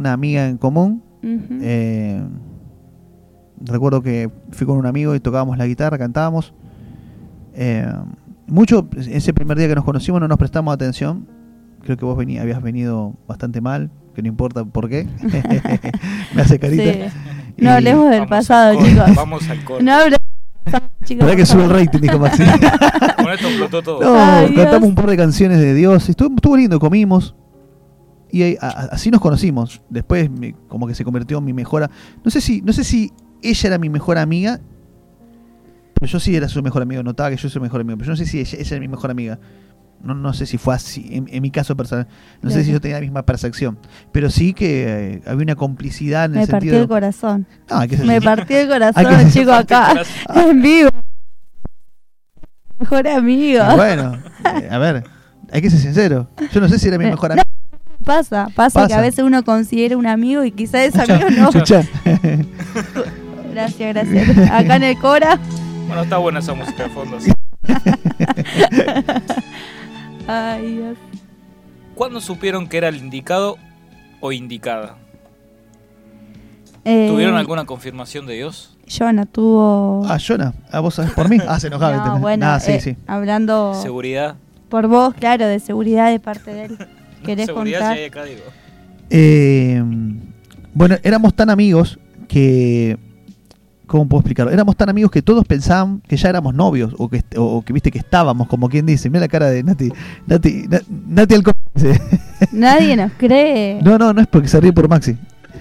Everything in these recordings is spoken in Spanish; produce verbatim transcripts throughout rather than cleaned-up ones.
una amiga en común. Uh-huh. Eh, recuerdo que fui con un amigo y tocábamos la guitarra, cantábamos. Eh, mucho, ese primer día que nos conocimos no nos prestamos atención. Creo que vos vení, habías venido bastante mal, que no importa por qué. Me hace carita. Sí. Y No hablemos del Vamos pasado, al corte, chicos. Vamos al corte. No hablemos del pasado, chicos. ¿Verdad que sube el rating, dijo Maxi? Con esto explotó todo. No, Ay, Dios. cantamos un par de canciones de Dios. Estuvo, estuvo lindo, comimos. Y ahí, a, a, así nos conocimos. Después me, como que se convirtió en mi mejor... a- No sé si no sé si ella era mi mejor amiga, pero yo sí era su mejor amigo. Notaba que yo soy su mejor amigo, pero yo no sé si ella, ella era mi mejor amiga. No, no sé si fue así, en, en mi caso personal. No sé Claro. si yo tenía la misma percepción. Pero sí que eh, había una complicidad en Me el partió sentido... el corazón. No, hay que ser Me sincero. partió el Hay corazón, que ser- chicos, acá. En vivo. Mejor amigo. Bueno, eh, a ver, hay que ser sincero. Yo no sé si era mi mejor No, amigo. Pasa, pasa, Pasa. que a veces uno considera un amigo y quizás ese amigo no. Escuchá. Gracias, gracias. Acá en el Cora. Bueno, está buena esa música de fondo. Sí. Ay, Dios. ¿Cuándo supieron que era el indicado o indicada? Eh, ¿Tuvieron alguna confirmación de Dios? Jonah tuvo. Ah, Jonah, ¿ah, vos sabés por mí? Ah, se enojaba. No, ¿viste? bueno, Ah, sí, eh, sí. hablando ¿Seguridad? por vos, claro, de seguridad de parte de él. ¿Querés Seguridad contar? sí hay acá, digo. Eh, bueno, éramos tan amigos que... ¿Cómo puedo explicarlo? Éramos tan amigos que todos pensaban que ya éramos novios o que, o, o que viste que estábamos, como quien dice. Mira la cara de Nati. Nati, Na- Nati Alcón dice. Nadie nos cree. No, no, no es porque se ríe por Maxi.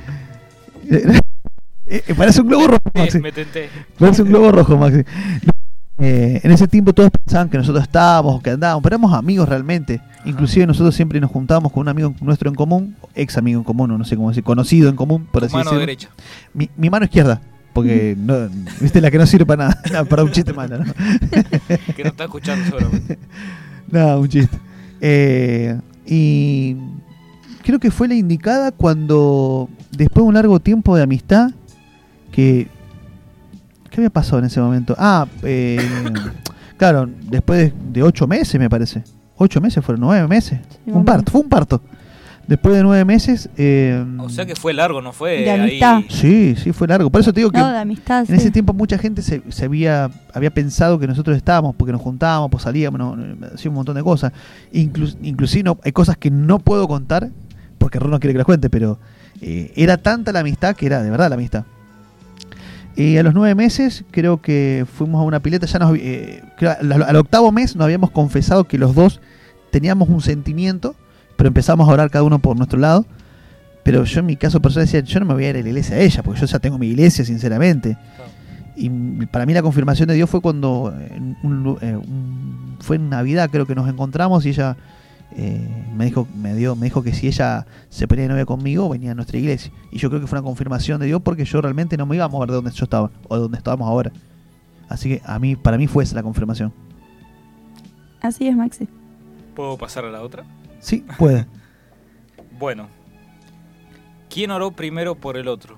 Eh, eh, parece un globo rojo, Maxi. Me tenté. Parece un globo rojo, Maxi. Eh, en ese tiempo todos pensaban que nosotros estábamos, que andábamos, pero éramos amigos realmente. Inclusive nosotros siempre nos juntábamos con un amigo nuestro en común, ex amigo en común, o no sé cómo decir, conocido en común, por Tu así mano decirlo. derecha. Mi, mi mano izquierda, porque no, viste la que no sirve para nada, para un chiste malo, ¿no? Que no está escuchando seguramente. No, un chiste. Eh, y creo que fue la indicada cuando, después de un largo tiempo de amistad, que... ¿Qué había pasado en ese momento? Ah, eh, claro, después de, de ocho meses, me parece. ¿Ocho meses fueron? ¿Nueve meses? Sí, Un parto, fue un parto. Después de nueve meses... Eh, O sea que fue largo, no fue De ahí. amistad. sí, sí, fue largo. Por eso te digo que... No, de amistad. En ese sí. tiempo mucha gente se, se había había pensado que nosotros estábamos porque nos juntábamos, pues salíamos, no, no, hacíamos un montón de cosas. Inclu, inclusive no, hay cosas que no puedo contar porque Ron no quiere que las cuente, pero eh, era tanta la amistad que era de verdad la amistad. Y a los nueve meses creo que fuimos a una pileta, ya nos, eh, creo, al, al octavo mes nos habíamos confesado que los dos teníamos un sentimiento, pero empezamos a orar cada uno por nuestro lado. Pero yo en mi caso personal decía, yo no me voy a ir a la iglesia a ella, porque yo ya tengo mi iglesia, sinceramente. Y para mí la confirmación de Dios fue cuando en un, eh, un, fue en Navidad creo que nos encontramos y ella eh, me dijo me dio me dijo que si ella se ponía de novia conmigo venía a nuestra iglesia. Y yo creo que fue una confirmación de Dios porque yo realmente no me iba a mover de donde yo estaba o de donde estábamos ahora. Así que a mí para mí fue esa la confirmación. Así es, Maxi. ¿Puedo pasar a la otra? Sí, puede. Bueno. ¿Quién oró primero por el otro?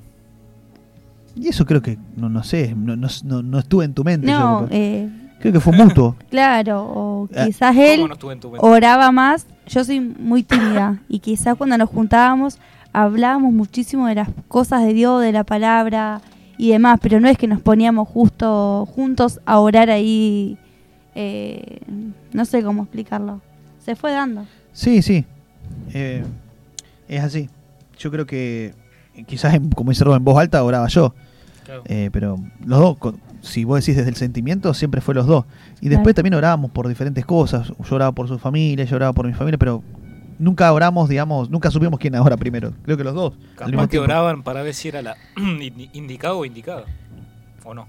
Y eso creo que, no, no sé, no, no, no, no estuvo en tu mente. No, yo, eh, creo que fue mutuo. claro, o Ah, quizás ¿Cómo él no estuvo en tu mente? oraba más. Yo soy muy tímida y quizás cuando nos juntábamos hablábamos muchísimo de las cosas de Dios, de la palabra y demás, pero no es que nos poníamos justo juntos a orar ahí, eh, no sé cómo explicarlo. Se fue dando. Sí, sí. Eh, es así. Yo creo que quizás, en, como dice Rob, en voz alta oraba yo. Claro. Eh, pero los dos, con- si vos decís desde el sentimiento, siempre fue los dos. Y después Claro. también orábamos por diferentes cosas. Yo oraba por su familia, yo oraba por mi familia, pero nunca oramos, digamos, nunca supimos quién ora primero. Creo que los dos. al mismo Capaz que tiempo. oraban para ver si era la indi- indicado o indicada. ¿O no?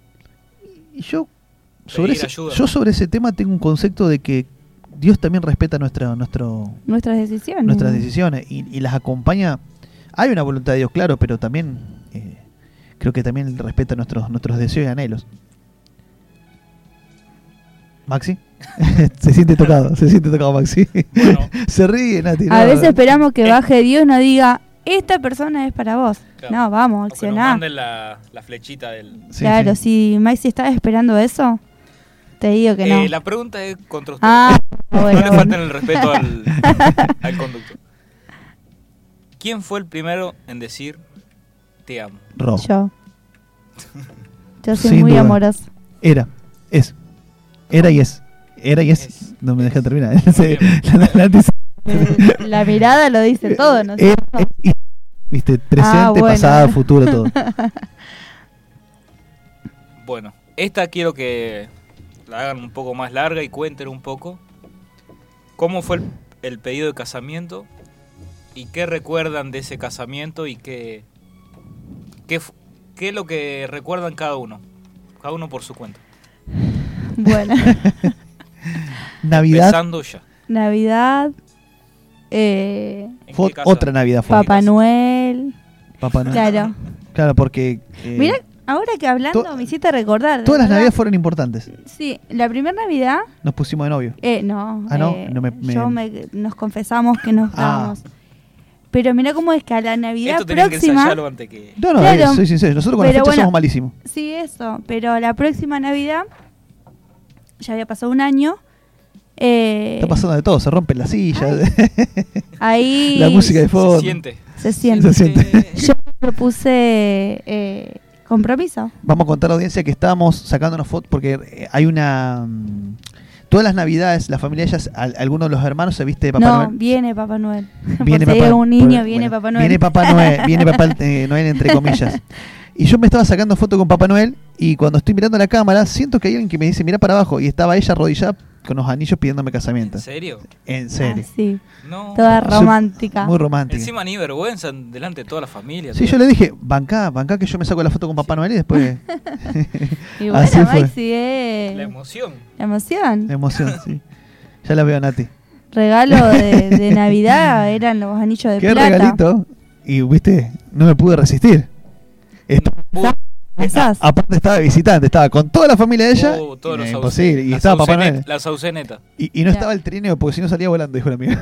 Y yo sobre, Pedir ese, ayuda. yo sobre ese tema tengo un concepto de que Dios también respeta nuestra, nuestro, Nuestras decisiones. nuestras decisiones y, y las acompaña. Hay una voluntad de Dios, claro, pero también eh, creo que también Él respeta nuestros, nuestros deseos y anhelos. ¿Maxi? Se siente tocado, se siente tocado Maxi. Bueno. Se ríe, Nati. A no. veces esperamos que baje Dios y nos diga, esta persona es para vos. Claro. No, vamos, O que nos accioná. manden la, la flechita del... Sí, Claro, sí. si Maxi estaba esperando eso, te digo que no. Eh, la pregunta es contra usted. Ah, No bueno. le falten el respeto al, al conductor. ¿Quién fue el primero en decir te amo? Ro. Yo. Yo soy Sin muy duda. amorosa. Era. Es. Era y es. Era y es. Es. No me deja terminar. Muy Se- bien. la- la- la- Eh, La mirada lo dice todo, ¿no? Era, es y- Viste, presente, Ah, bueno. pasado, futuro, todo. Bueno, esta quiero que la hagan un poco más larga y cuenten un poco cómo fue el, el pedido de casamiento y qué recuerdan de ese casamiento y qué, qué, fu- qué es lo que recuerdan cada uno, cada uno por su cuenta. Bueno, Navidad. Empezando ya. Navidad, eh, ¿En Fue qué casa? otra Navidad. Fue. Papá Noel. Papá Noel. Claro. Claro, porque. eh, Mira, ahora que hablando to- me hiciste recordar. de todas las verdad. Navidades fueron importantes. Sí, la primera Navidad, Nos pusimos de novio. eh, no. Ah, ¿no? eh, No me- me- Yo me, nos confesamos que nos Ah. dábamos. Pero mira cómo es que a la Navidad Esto tenían que próxima. ensayarlo antes que... No, no, Claro. eh, soy sincero. Nosotros con la Pero fecha bueno. somos malísimos. Sí, eso. Pero la próxima Navidad, ya había pasado un año. Eh, Está pasando de todo. Se rompen las sillas. ahí La música de fondo. Se siente. se siente. Se siente. Yo propuse eh, compromiso. Vamos a contar a la audiencia que estábamos sacándonos fotos porque eh, hay una. mm, Todas las Navidades, la familia de ellas, al- alguno de los hermanos se viste de Papá no, Noel. viene Papá Noel. Viene Porque Papá- es un niño, por- viene bueno, Papá Noel. Viene Papá Noel, viene Papá eh, Noel entre comillas. Y yo me estaba sacando foto con Papá Noel y cuando estoy mirando la cámara siento que hay alguien que me dice mira para abajo y estaba ella arrodillada con los anillos pidiéndome casamiento. ¿En serio? En serio. Ah, sí, No. toda Soy romántica. Muy romántica. Encima ni vergüenza delante de toda la familia. Sí, yo le dije, bancá, bancá que yo me saco la foto con Papá Noel y después Y bueno, así fue. Maxi, eh, La emoción. la emoción. emoción, sí. Ya la veo a Nati. Regalo de, de Navidad eran los anillos de Qué plata. regalito. Y viste, no me pude resistir. Est- Uh, Esas. aparte estaba de visitante, estaba con toda la familia de ella. uh, todos y los era sauce- imposible. Y las estaba Papá saucenet- Noel. La sauceneta. Y, y no Ya. estaba el trineo, porque si no salía volando, dijo la amiga.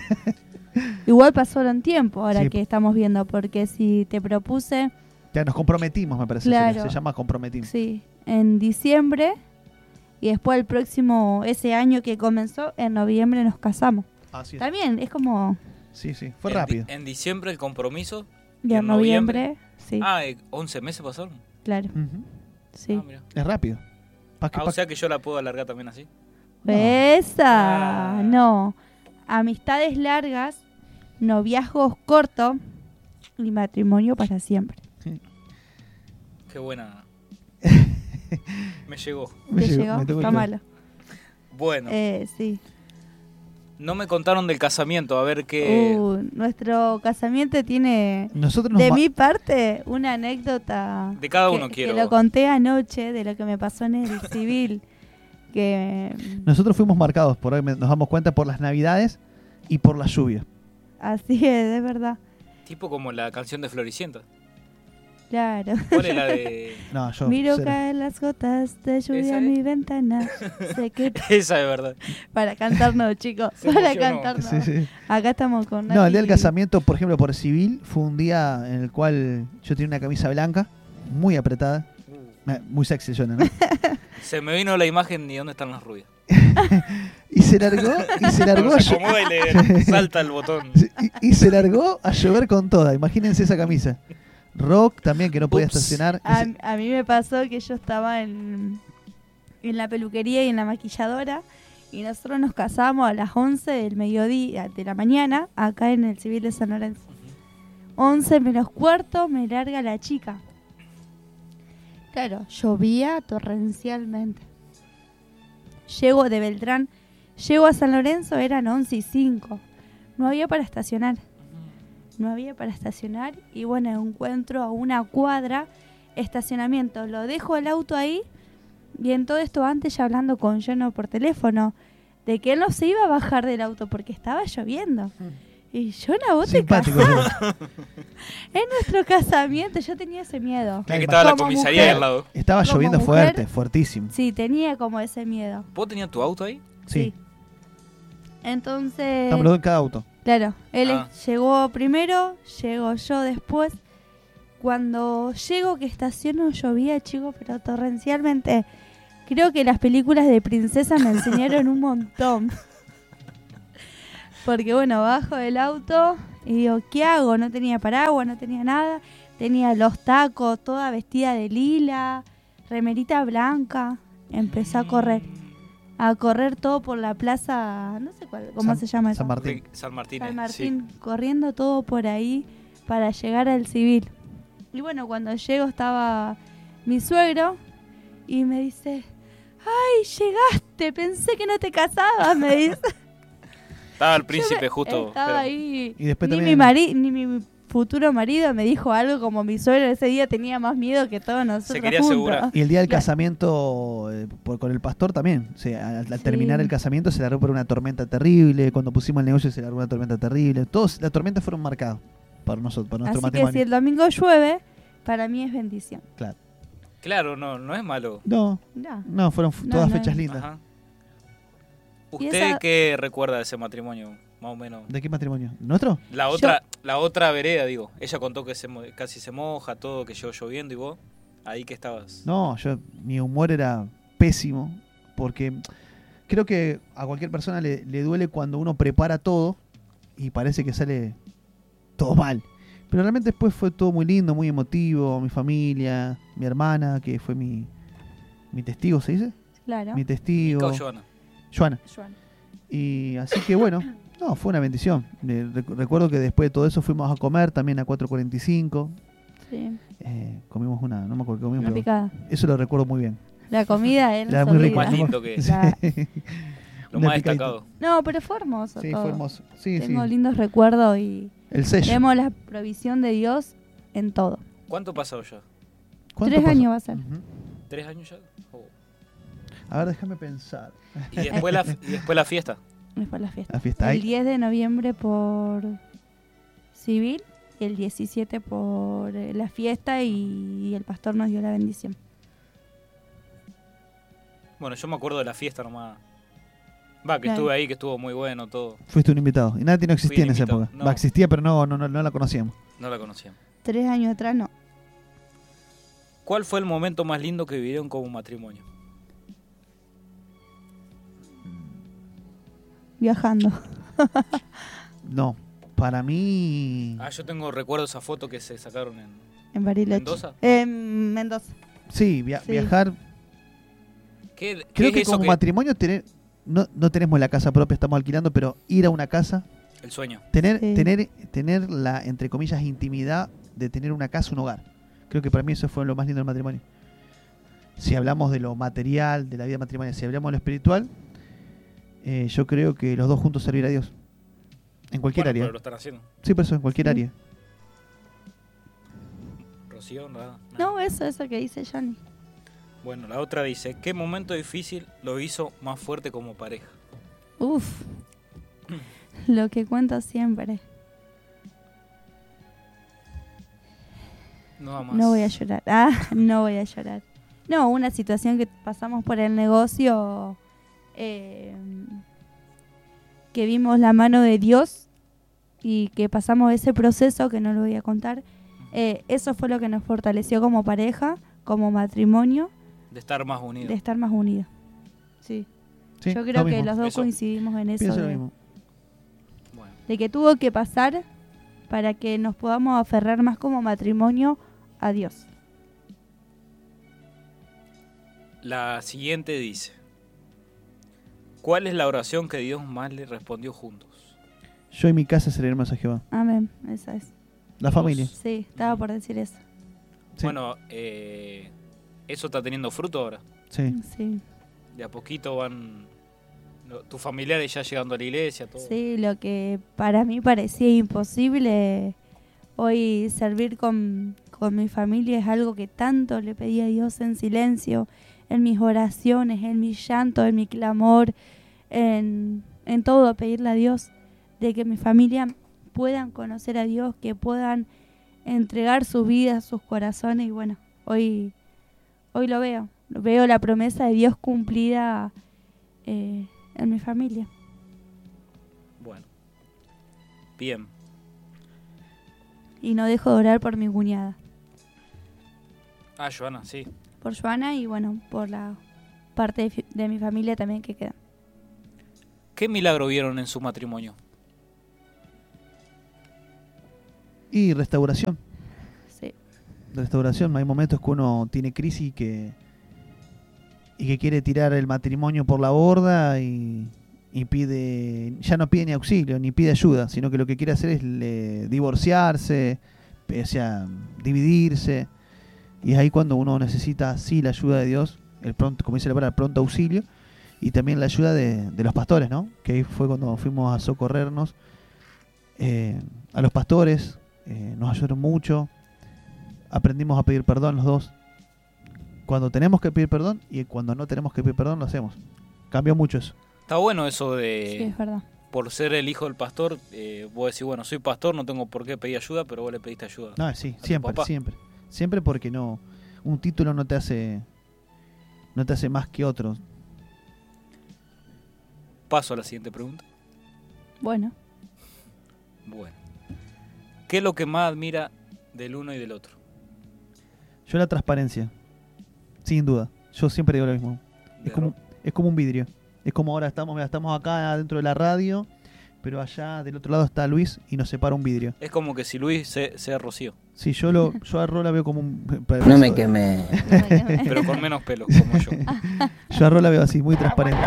Igual pasaron tiempo ahora Sí. que estamos viendo, porque si te propuse, Ya nos comprometimos, me parece. Claro. sería. Se llama comprometimos. sí, en diciembre, y después el próximo, ese año que comenzó, en noviembre nos casamos. Así es. También es como Sí, sí, fue En di- rápido. En, diciembre el compromiso. de en noviembre, noviembre? sí, Ah, eh, once meses pasaron. claro, Ujú. sí. Ah, mira. Es rápido. Pa' que- Ah, pa' o sea que yo la puedo alargar también así. No. Esa, Ah. no. Amistades largas, noviazgos cortos y matrimonio para siempre. Qué buena. Me llegó. Me ¿Te llegó, llegó? me tocó el Está dedo. malo. Bueno, Eh, sí. no me contaron del casamiento, a ver qué... Uh, nuestro casamiento tiene, Nosotros nos de ma- mi parte, una anécdota. De cada que- uno quiero. Que lo conté anoche de lo que me pasó en el civil. Que Nosotros fuimos marcados, por ahí me- nos damos cuenta, por las Navidades y por la lluvia. así es, es verdad. Tipo como la canción de Floricienta. Claro. ¿Cuál es la de...? No, yo. Miro cero. caer las gotas de lluvia ¿Esa en es? mi ventana. Sé que Esa de verdad. para cantar no, chicos. Se Para emocionó. cantar no. Sí, sí. Acá estamos con No, el día del Nati. casamiento, por ejemplo, por civil, fue un día en el cual yo tenía una camisa blanca, muy apretada, eh, muy sexy suena, ¿no? Se me vino la imagen de dónde están las rubias. Y se largó, y se largó, Cuando a se llo- acomoda y le salta el botón. y, y se largó a llover con toda. Imagínense esa camisa. Rock también, que no podía Ups. estacionar. A, Ese- a mí me pasó que yo estaba en, en la peluquería y en la maquilladora y nosotros nos casamos a las once del mediodía, de la mañana, acá en el civil de San Lorenzo. once menos cuarto me larga la chica. Claro, llovía torrencialmente. Llego de Beltrán, llego a San Lorenzo, eran once y cinco. No había para estacionar. No había para estacionar y bueno, encuentro a una cuadra estacionamiento. Lo dejo el auto ahí y en todo esto antes ya hablando con Jono por teléfono de que él no se iba a bajar del auto porque estaba lloviendo. Y Jono, vos te Simpático. casás. yo. Es nuestro casamiento, yo tenía ese miedo. Mira que estaba la Como comisaría mujer. ahí al lado. Estaba Como lloviendo mujer- fuerte, fuertísimo. Sí, tenía como ese miedo. ¿Vos tenías tu auto ahí? Sí. Entonces, Estamos los dos en cada auto. claro, él Ah. es- llegó primero, llego yo después. Cuando llego que estaciono llovía, chicos, pero torrencialmente. Creo que las películas de princesa me enseñaron un montón. Porque bueno, bajo del auto Y digo, ¿qué hago? No tenía paraguas, no tenía nada. Tenía los tacos, toda vestida de lila, remerita blanca. Empezó a correr. A correr todo por la plaza, no sé cuál, cómo San- se llama San eso. Martín. San Martín. San Martín, corriendo todo por ahí para llegar al civil. Y bueno, cuando llego estaba mi suegro y me dice, ¡ay, llegaste! Pensé que no te casabas, me dice. Estaba el Yo príncipe me- justo. Estaba pero- ahí. Y después ni, también- mi mari ni mi futuro marido me dijo algo como mi suegro ese día tenía más miedo que todos nosotros quería juntos. asegurar. Y el día del Claro. casamiento eh, por- con el pastor también. O sea, al, al Sí. terminar el casamiento se largó por una tormenta terrible. Cuando pusimos el negocio se largó una tormenta terrible. Todos, las tormentas fueron marcadas para nosotros, para nuestro Así que si matrimonio. el domingo llueve, para mí es bendición. Claro. Claro, no, no es malo. No, No. no, fueron f- No, todas no. fechas lindas. Ajá. Y ¿Usted esa- qué recuerda de ese matrimonio, más o menos? ¿De qué matrimonio? ¿Nuestro? La otra, la otra vereda, digo. Ella contó que se mo- casi se moja, todo, que llegó lloviendo y vos, ahí que estabas. No, yo mi humor era pésimo porque creo que a cualquier persona le, le duele cuando uno prepara todo y parece que sale todo mal. Pero realmente después fue todo muy lindo, muy emotivo, mi familia, mi hermana, que fue mi, mi testigo, ¿se dice? Claro. Mi testigo, Cao Joana. Joana. Joan. Y así que bueno, no, fue una bendición. Eh, rec- recuerdo que después de todo eso fuimos a comer también a cuatro cuarenta y cinco. Sí. Eh, comimos una, no me acuerdo qué comimos, Una pero picada. eso lo recuerdo muy bien. La comida es Era muy rico. Más ¿no? lindo que Sí. La- lo Una más picadita. destacado. No, pero fue hermoso Sí, todo. fue hermoso. Sí, Tengo sí. lindos recuerdos y El sello. vemos la provisión de Dios en todo. ¿Cuánto pasó ya? ¿Cuánto Tres pasó? años va a ser. Ujú. ¿Tres años ya? Oh. A ver, déjame pensar. Y después la, y después la fiesta. Después la fiesta. La fiesta. El Ahí. diez de noviembre por civil y el diecisiete por eh, la fiesta y el pastor nos dio la bendición. Bueno, yo me acuerdo de la fiesta nomás. Va, que Claro. estuve ahí, que estuvo muy bueno todo. Fuiste un invitado. Y Nati no existía Fui en un esa invitado. época. No. Va, existía, pero no, no, no, no la conocíamos. No la conocía. Tres años atrás no. ¿Cuál fue el momento más lindo que vivieron como matrimonio? Viajando. No. Para mí. Ah, yo tengo recuerdo esa foto que se sacaron en... En Bariloche. ¿Mendoza? En Mendoza. Sí, via- Sí. viajar. ¿Qué, qué Creo es que eso como que- matrimonio tener, no, no tenemos la casa propia, estamos alquilando, pero ir a una casa, El sueño. tener, Sí. tener, tener la, entre comillas, intimidad de tener una casa, un hogar. Creo que para mí eso fue lo más lindo del matrimonio. Si hablamos de lo material, de la vida matrimonial, si hablamos de lo espiritual, eh, yo creo que los dos juntos servir a Dios. En cualquier Bueno, área. pero lo están haciendo. Sí, por eso, en cualquier Sí. área. Rocío, nada. nada. No, eso, eso que dice Johnny. Bueno, la otra dice, ¿qué momento difícil lo hizo más fuerte como pareja? Uf. Lo que cuento siempre. Nada más. No voy a llorar. Ah, no voy a llorar. No, una situación que pasamos por el negocio, eh, que vimos la mano de Dios y que pasamos ese proceso que no lo voy a contar. Eh, eso fue lo que nos fortaleció como pareja, como matrimonio, De estar más unidos. de estar más unidos. Sí. Sí, Yo lo creo que mismo. los dos Eso. coincidimos en eso. Pienso lo de- mismo. Bueno, de que tuvo que pasar para que nos podamos aferrar más como matrimonio a Dios. la siguiente dice, ¿cuál es la oración que Dios más le respondió juntos? Yo y mi casa serviremos a Jehová. Amén, esa es. La familia. Sí, estaba por decir eso. Sí. Bueno, eh, eso está teniendo fruto ahora. Sí. Sí, De a poquito van lo- tus familiares ya llegando a la iglesia, todo. sí, lo que para mí parecía imposible, hoy servir con, con mi familia es algo que tanto le pedí a Dios en silencio, en mis oraciones, en mi llanto, en mi clamor, en, en todo, pedirle a Dios de que mi familia puedan conocer a Dios, que puedan entregar sus vidas, sus corazones, y bueno, hoy, hoy lo veo, veo la promesa de Dios cumplida eh, en mi familia. Bueno. Bien. Y no dejo de orar por mi cuñada, Ah, Joana, sí. por Joana y bueno, por la parte de, fi- de mi familia también que queda. ¿Qué milagro vieron en su matrimonio? Y restauración. Sí. Restauración. Hay momentos que uno tiene crisis y que, y que quiere tirar el matrimonio por la borda y, y pide, ya no pide ni auxilio, ni pide ayuda, sino que lo que quiere hacer es le, divorciarse, o sea, dividirse. Y es ahí cuando uno necesita, sí, la ayuda de Dios, el pronto, como dice la palabra, pronto auxilio, y también la ayuda de, de los pastores, ¿no? Que ahí fue cuando fuimos a socorrernos eh, a los pastores. Eh, nos ayudaron mucho, aprendimos a pedir perdón los dos, cuando tenemos que pedir perdón y cuando no tenemos que pedir perdón lo hacemos. Cambió mucho eso. Está bueno eso de, Sí, es verdad. por ser el hijo del pastor, eh, vos decís, bueno, soy pastor, no tengo por qué pedir ayuda, pero vos le pediste ayuda. No, sí, a tu siempre, papá. siempre, siempre porque no, un título no te hace, no te hace más que otro. Paso a la siguiente pregunta. Bueno, Bueno. ¿Qué es lo que más admira del uno y del otro? Yo la transparencia, sin duda. Yo siempre digo lo mismo. Es De como, Ro- es como un vidrio. Es como ahora estamos, mira, estamos acá dentro de la radio, pero allá del otro lado está Luis y nos separa un vidrio. Es como que si Luis se- sea Rocío, Sí, yo lo, yo a Ro la veo como un. No me quemé. pero con menos pelo, como yo. Yo a Ro la veo así, muy transparente.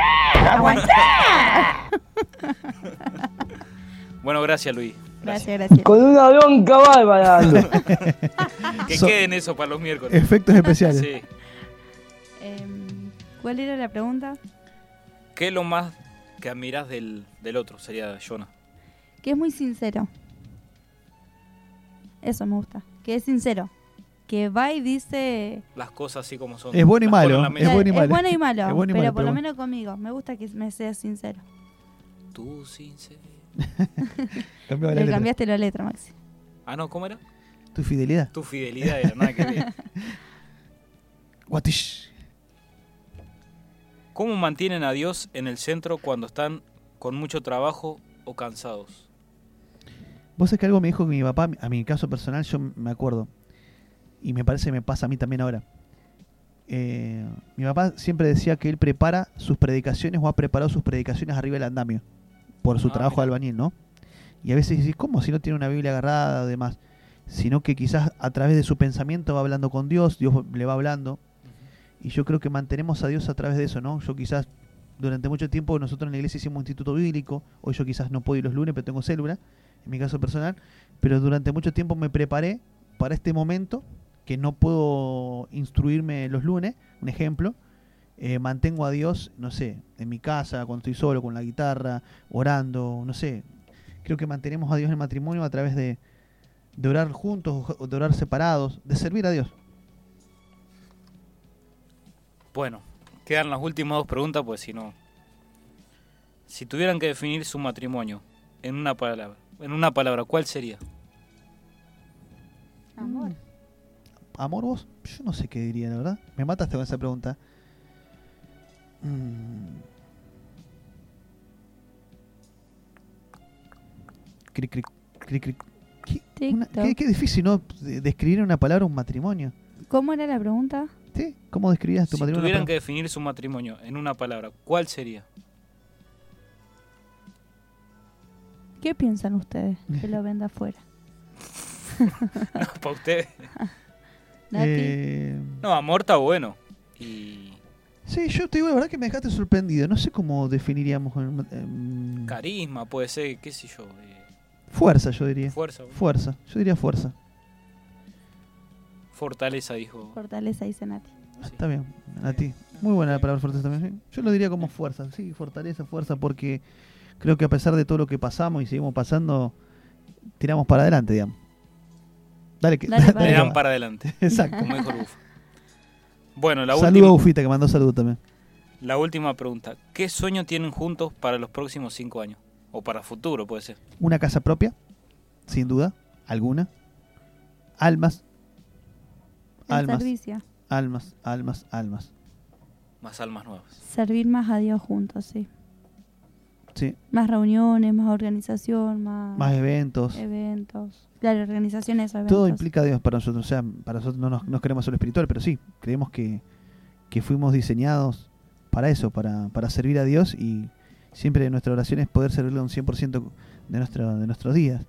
Bueno, gracias, Luis. gracias, gracias. Con una bronca bárbara ando. Que So- queden eso para los miércoles. Efectos especiales. Sí. Em, ¿Cuál era la pregunta? ¿Qué es lo más que admirás del, del otro? Sería Jonah. Que es muy sincero. Eso me gusta. Que es sincero. Que va y dice... Las cosas así como son. Es bueno y Las pone malo, en la es mesa. bueno y malo. bueno y malo, Es bueno y pero malo, por pero lo bueno. menos conmigo. Me gusta que me seas sincero. Tú sincero. Cambiaba la Le letra. cambiaste la letra, Maxi. Ah, no, ¿cómo era? Tu fidelidad. Tu fidelidad era, nada que ver. Guatish. ¿Cómo mantienen a Dios en el centro cuando están con mucho trabajo o cansados? Vos sabés que algo me dijo que mi papá, a mi caso personal, yo me acuerdo, y me parece que me pasa a mí también ahora. Eh, mi papá siempre decía que él prepara sus predicaciones o ha preparado sus predicaciones arriba del andamio, por su Ah, trabajo mira. de albañil, ¿no? Y a veces decís, ¿cómo si no tiene una Biblia agarrada o demás? Sino que quizás a través de su pensamiento va hablando con Dios, Dios le va hablando. Y yo creo que mantenemos a Dios a través de eso, ¿no? Yo quizás, durante mucho tiempo, nosotros en la iglesia hicimos un instituto bíblico. Hoy yo quizás no puedo ir los lunes, pero tengo célula, en mi caso personal. Pero durante mucho tiempo me preparé para este momento, que no puedo instruirme los lunes, un ejemplo. Eh, mantengo a Dios, no sé, en mi casa, cuando estoy solo, con la guitarra, orando, no sé. Creo que mantenemos a Dios en el matrimonio a través de, de orar juntos, o de orar separados, de servir a Dios. Bueno, quedan las últimas dos preguntas, pues si no... Si tuvieran que definir su matrimonio en una palabra, en una palabra, ¿cuál sería? Amor. ¿Amor vos? Yo no sé qué diría, la verdad. Me mataste con esa pregunta. Mm. Cric, cric, cric, cric. ¿Qué, una- TikTok. qué- qué difícil, ¿no? De- Describir en una palabra un matrimonio. ¿Cómo era la pregunta? ¿Sí? ¿Cómo describías tu Si matrimonio? tuvieran que Una definir su matrimonio en una palabra, ¿cuál sería? ¿Qué piensan ustedes que lo ven de afuera? Para ustedes. Nati. Eh, No, amor está bueno. Y sí, yo te digo la verdad que me dejaste sorprendido. No sé cómo definiríamos. el- em, carisma, puede ser, qué sé yo. eh, fuerza, yo diría. fuerza. Fuerza, yo diría fuerza. Fortaleza, dijo. Fortaleza, dice Nati. Sí. Está bien, a ti. Muy buena la palabra fortaleza también. ¿Sí? Yo lo diría como fuerza, sí, fortaleza, fuerza, porque creo que a pesar de todo lo que pasamos y seguimos pasando, tiramos para adelante, digamos. Dale, que, Dale para Le dan va. para adelante, Exacto. como dijo el Bufo. Bueno, la Saludo a última, Bufita que mandó saludo también. la última pregunta. ¿Qué sueño tienen juntos para los próximos cinco años? O para futuro, puede ser. Una casa propia, sin duda, alguna. Almas, El Almas. servicio. almas, almas, almas. Más almas nuevas. Servir más a Dios juntos, sí. Sí, Más reuniones, más organización, más, más eventos. eventos. Claro, organizaciones, eventos. Todo implica a Dios para nosotros. O sea, para nosotros no nos, nos queremos solo espiritual, pero sí, creemos que, que fuimos diseñados para eso, para, para servir a Dios, y siempre nuestra oración es poder servirle un cien por ciento de, nuestro, de nuestros días.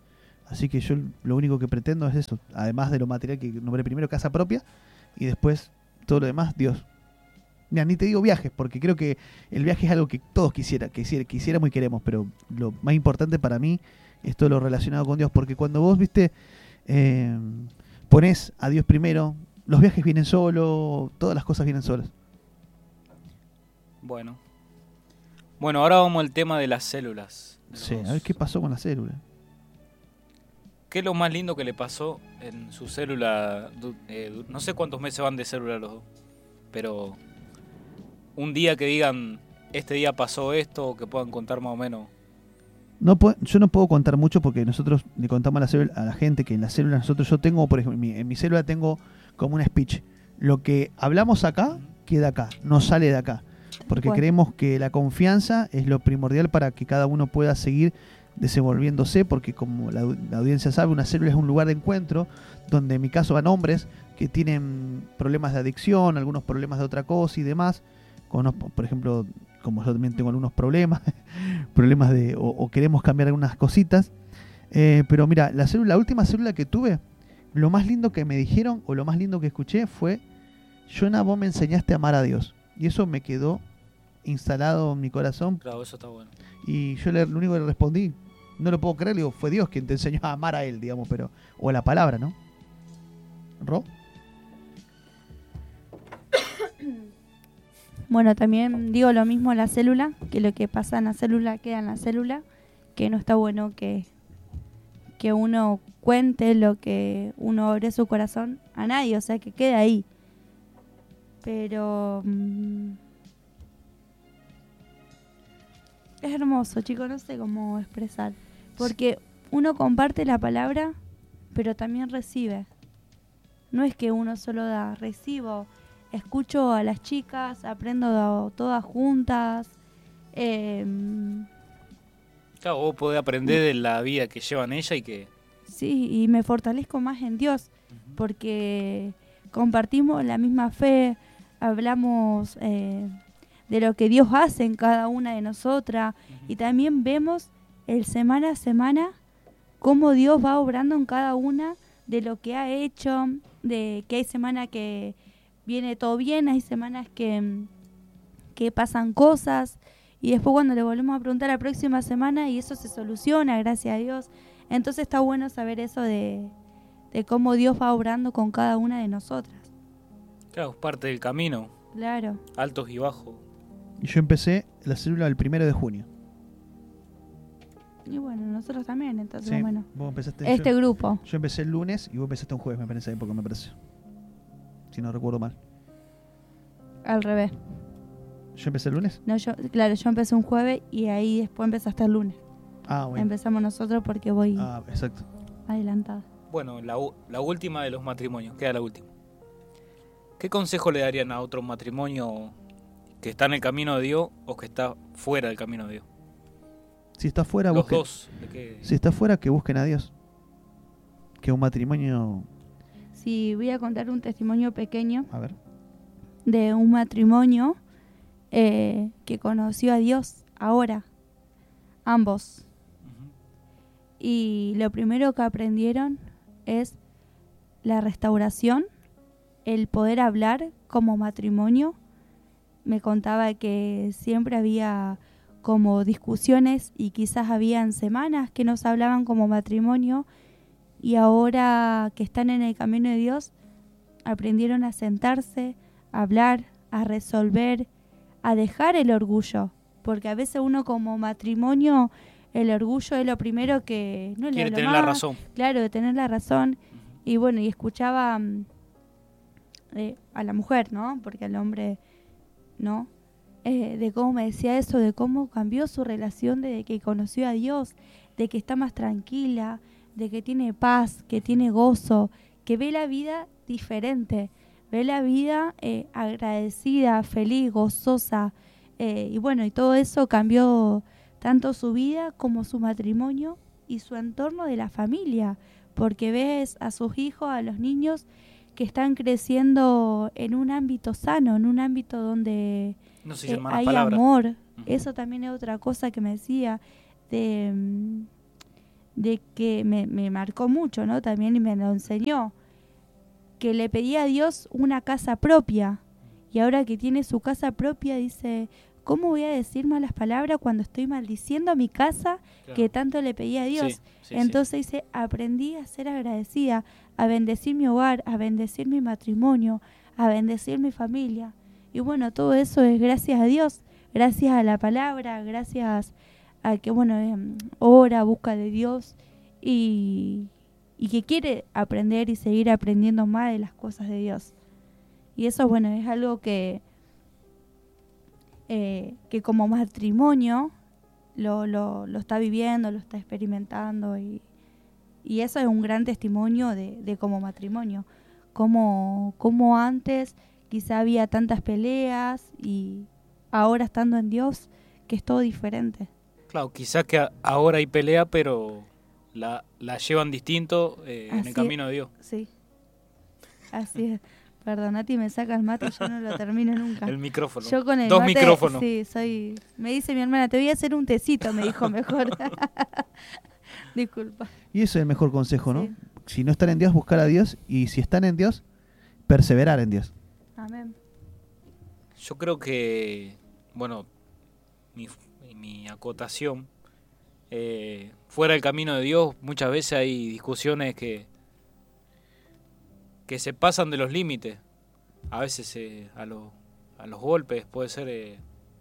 Así que yo lo único que pretendo es eso, además de lo material que nombré primero, casa propia, y después todo lo demás, Dios. Mira, ni te digo viajes, porque creo que el viaje es algo que todos quisiera, quisiera, quisiéramos y queremos, pero lo más importante para mí es todo lo relacionado con Dios, porque cuando vos, viste, eh, pones a Dios primero, los viajes vienen solos, todas las cosas vienen solas. Bueno. Bueno, ahora vamos al tema de las células. De Sí, los- a ver qué pasó con la célula. ¿Qué es lo más lindo que le pasó en su célula? Du- eh, du- no sé cuántos meses van de célula los dos, pero un día que digan, este día pasó esto, o que puedan contar más o menos. No puedo- yo no puedo contar mucho porque nosotros le contamos a la, célula, a la gente que en la célula nosotros, yo tengo, por ejemplo, en mi, en mi célula tengo como un speech. Lo que hablamos acá, queda acá, no sale de acá. Porque Bueno. creemos que la confianza es lo primordial para que cada uno pueda seguir desenvolviéndose, porque como la, la audiencia sabe, una célula es un lugar de encuentro donde en mi caso van hombres que tienen problemas de adicción, algunos problemas de otra cosa y demás. Con unos, por ejemplo, como yo también tengo algunos problemas, problemas de, o, o queremos cambiar algunas cositas. Eh, pero mira, la célula, la última célula que tuve, lo más lindo que me dijeron o lo más lindo que escuché fue: Jonah, vos me enseñaste a amar a Dios. Y eso me quedó instalado en mi corazón. Claro, eso está bueno. Y yo le, lo único que le respondí, no lo puedo creer, le digo, fue Dios quien te enseñó a amar a Él, digamos, pero, o a la palabra, ¿no? ¿Ro? Bueno, también digo lo mismo en la célula, que lo que pasa en la célula queda en la célula, que no está bueno que, que uno cuente lo que uno abre su corazón a nadie, o sea, que quede ahí. Pero mm, es hermoso, chicos, no sé cómo expresar, porque uno comparte la palabra, pero también recibe. No es que uno solo da, recibo. Escucho a las chicas, aprendo todas juntas. Eh, Claro, vos podés aprender de la vida que llevan ella y que... sí, y me fortalezco más en Dios, porque compartimos la misma fe, hablamos eh, de lo que Dios hace en cada una de nosotras, y también vemos el semana a semana cómo Dios va obrando en cada una de lo que ha hecho, de que hay semanas que viene todo bien, hay semanas que, que pasan cosas, y después cuando le volvemos a preguntar la próxima semana y eso se soluciona, gracias a Dios. Entonces está bueno saber eso de, de cómo Dios va obrando con cada una de nosotras. Claro, es parte del camino, Claro. altos y bajos. Y yo empecé la célula el primero de junio. Y bueno, nosotros también, entonces Sí, bueno. vos empezaste, Este yo, grupo. yo empecé el lunes y vos empezaste un jueves, me parece, en esa época, me parece. Si no recuerdo mal. Al revés. ¿Yo empecé el lunes? No, yo, claro, yo empecé un jueves y ahí después empezaste el lunes. Ah, bueno. Empezamos nosotros porque voy Ah, exacto. adelantada. Bueno, la, u- la última de los matrimonios, queda la última. ¿Qué consejo le darían a otro matrimonio que está en el camino de Dios o que está fuera del camino de Dios? Si está fuera, Los busquen, dos. ¿De qué? si está fuera, que busquen a Dios. Que un matrimonio... Sí, voy a contar un testimonio pequeño A ver. de un matrimonio eh, que conoció a Dios ahora, ambos. Ujú. Y lo primero que aprendieron es la restauración, el poder hablar como matrimonio. Me contaba que siempre había como discusiones y quizás habían semanas que nos hablaban como matrimonio, y ahora que están en el camino de Dios aprendieron a sentarse, a hablar, a resolver, a dejar el orgullo, porque a veces uno como matrimonio el orgullo es lo primero que no le Quiere hablo tener más, la razón. claro, de tener la razón. Y bueno, y escuchaba mm, eh, a la mujer, ¿no? Porque al hombre no, eh, de cómo me decía eso, de cómo cambió su relación desde que conoció a Dios, de que está más tranquila, de que tiene paz, que tiene gozo, que ve la vida diferente, ve la vida eh, agradecida, feliz, gozosa, eh, y bueno, y todo eso cambió tanto su vida como su matrimonio y su entorno de la familia, porque ves a sus hijos, a los niños que están creciendo en un ámbito sano, en un ámbito donde No sé si eh, llaman las hay palabras. amor. Ujú. Eso también es otra cosa que me decía, de, mm, de que me, me marcó mucho, ¿no? También y me lo enseñó, que le pedía a Dios una casa propia, y ahora que tiene su casa propia dice, ¿cómo voy a decir malas palabras cuando estoy maldiciendo a mi casa Claro. que tanto le pedí a Dios? Sí, sí, Entonces dice, aprendí a ser agradecida, a bendecir mi hogar, a bendecir mi matrimonio, a bendecir mi familia. Y bueno, todo eso es gracias a Dios, gracias a la palabra, gracias a que, bueno, eh, ora, busca de Dios y, y que quiere aprender y seguir aprendiendo más de las cosas de Dios. Y eso, bueno, es algo que, eh, que como matrimonio lo, lo, lo está viviendo, lo está experimentando y, y eso es un gran testimonio de, de como matrimonio. Como, como antes quizá había tantas peleas y ahora estando en Dios que es todo diferente. Claro, quizás que a- ahora hay pelea, pero la, la llevan distinto eh, en Así el camino de Dios. Sí, así es. Perdón, Nati, me saca el mate y yo no lo termino nunca. El micrófono. Yo con el Dos mate, micrófonos. sí, soy... Me dice mi hermana, te voy a hacer un tecito, me dijo mejor. Disculpa. Y eso es el mejor consejo, ¿no? Sí. Si no están en Dios, buscar a Dios. Y si están en Dios, perseverar en Dios. Amén. Yo creo que, bueno, mi, mi acotación, eh, fuera del camino de Dios, muchas veces hay discusiones que, que se pasan de los límites. A veces eh, a, lo- a los golpes puede ser... eh,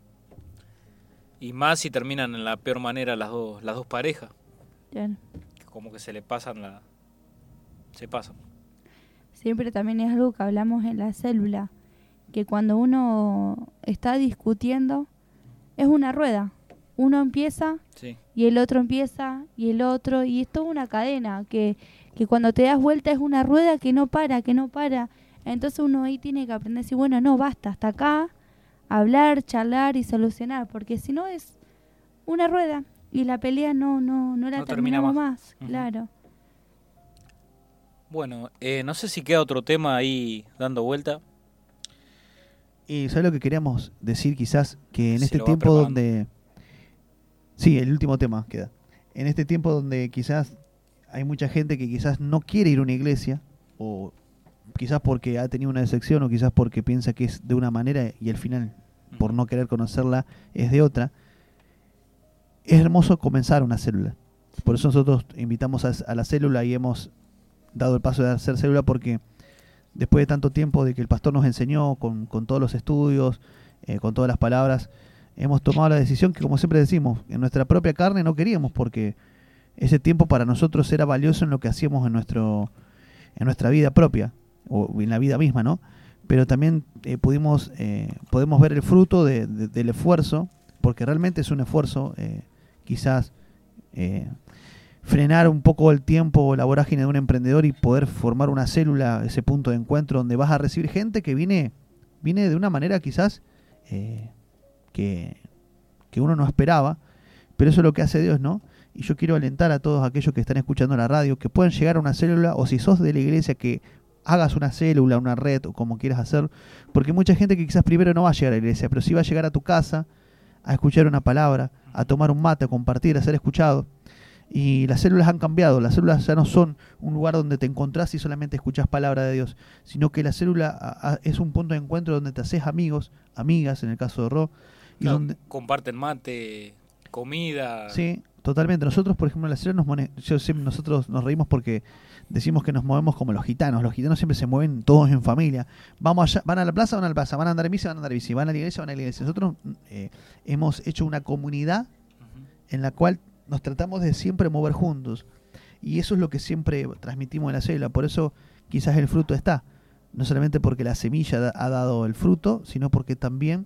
y más si terminan en la peor manera las dos, las dos parejas. Bien. Como que se le pasan la... Se pasan. Siempre también es algo que hablamos en la célula, que cuando uno está discutiendo es una rueda. Uno empieza Sí. y el otro empieza y el otro, y es toda una cadena que, que cuando te das vuelta es una rueda que no para, que no para. Entonces uno ahí tiene que aprender a decir, bueno, no, basta, hasta acá, hablar, charlar y solucionar, porque si no es una rueda y la pelea no no no la No termina terminamos más. más, Ujú. claro. Bueno, eh, no sé si queda otro tema ahí dando vuelta. Y ¿sabes lo que queríamos decir quizás? Que en Se este lo va tiempo preparando. donde... Sí, el último tema queda. En este tiempo donde quizás hay mucha gente que quizás no quiere ir a una iglesia, o quizás porque ha tenido una decepción, o quizás porque piensa que es de una manera y al final, por no querer conocerla, es de otra. Es hermoso comenzar una célula. Por eso nosotros invitamos a, a la célula y hemos dado el paso de hacer célula, porque después de tanto tiempo de que el pastor nos enseñó con, con todos los estudios, eh, con todas las palabras, hemos tomado la decisión que, como siempre decimos, en nuestra propia carne no queríamos, porque ese tiempo para nosotros era valioso en lo que hacíamos en nuestro en nuestra vida propia, o en la vida misma, ¿no? Pero también eh, pudimos eh, podemos ver el fruto de, de, del esfuerzo, porque realmente es un esfuerzo, eh, quizás eh, frenar un poco el tiempo o la vorágine de un emprendedor y poder formar una célula, ese punto de encuentro donde vas a recibir gente que viene, viene de una manera quizás eh, que, que uno no esperaba, pero eso es lo que hace Dios, ¿no? Y yo quiero alentar a todos aquellos que están escuchando la radio, que puedan llegar a una célula, o si sos de la iglesia, que hagas una célula, una red, o como quieras hacer, porque mucha gente que quizás primero no va a llegar a la iglesia, pero sí va a llegar a tu casa, a escuchar una palabra, a tomar un mate, a compartir, a ser escuchado. Y las células han cambiado, las células ya no son un lugar donde te encontrás y solamente escuchás palabra de Dios, sino que la célula a, a, es un punto de encuentro donde te haces amigos, amigas, en el caso de Ro, y Claro, donde... comparten mate, comida. Sí, totalmente. Nosotros, por ejemplo, en la célula nos mone- yo siempre- nosotros nos reímos porque decimos que nos movemos como los gitanos. Los gitanos siempre se mueven todos en familia. Vamos allá, van a la plaza, van a la plaza, van a andar en bici, van a andar en bici, van a la iglesia, van a la iglesia. Nosotros eh, hemos hecho una comunidad Ujú. en la cual nos tratamos de siempre mover juntos. Y eso es lo que siempre transmitimos en la célula. Por eso quizás el fruto está. No solamente porque la semilla da- ha dado el fruto, sino porque también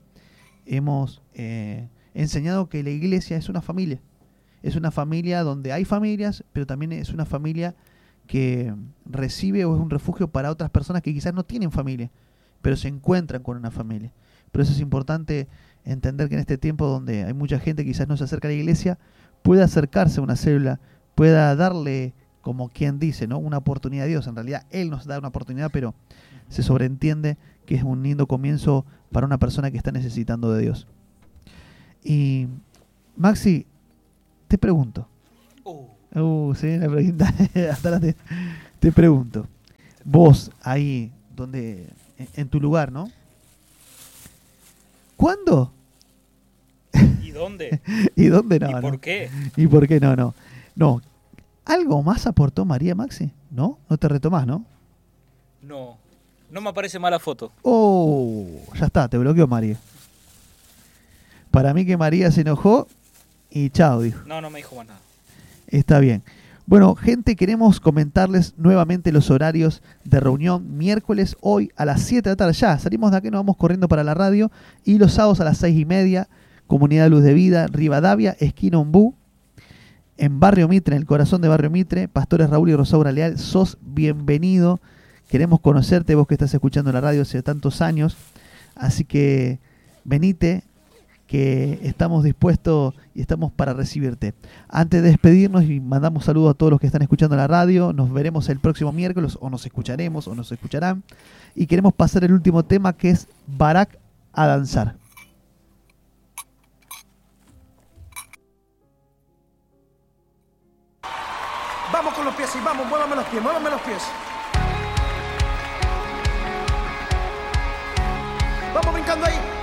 hemos eh, enseñado que la iglesia es una familia. Es una familia donde hay familias, pero también es una familia que recibe o es un refugio para otras personas que quizás no tienen familia, pero se encuentran con una familia. Por eso es importante entender que en este tiempo donde hay mucha gente que quizás no se acerca a la iglesia, pueda acercarse a una célula, pueda darle, como quien dice, ¿no?, una oportunidad a Dios. En realidad Él nos da una oportunidad, pero se sobreentiende que es un lindo comienzo para una persona que está necesitando de Dios. Y Maxi, te pregunto, Uh, Uh, sí, la pregunta. Hasta ahora te, te pregunto. Vos, ahí, donde, en, en tu lugar, ¿no? ¿Cuándo? ¿Y dónde? ¿Y dónde no? ¿Y por no? qué? ¿Y por qué no? No. No. ¿Algo más aportó María Maxi? ¿No? No te retomás, ¿no? No, no me aparece mala foto. Oh, ya está, te bloqueó María. Para mí que María se enojó y chao, dijo. No, no me dijo más nada. Está bien. Bueno, gente, queremos comentarles nuevamente los horarios de reunión. Miércoles, hoy a las siete de la tarde. Ya, salimos de aquí, nos vamos corriendo para la radio. Y los sábados a las seis y media, Comunidad Luz de Vida, Rivadavia, esquina Ombú. En Barrio Mitre, en el corazón de Barrio Mitre. Pastores Raúl y Rosaura Leal, sos bienvenido. Queremos conocerte, vos que estás escuchando la radio hace tantos años. Así que venite, que estamos dispuestos y estamos para recibirte. Antes de despedirnos y mandamos saludos a todos los que están escuchando la radio, nos veremos el próximo miércoles, o nos escucharemos, o nos escucharán. Y queremos pasar el último tema, que es Barak a danzar. Vamos con los pies, sí, vamos, muévame los pies, muévame los pies. Vamos brincando ahí.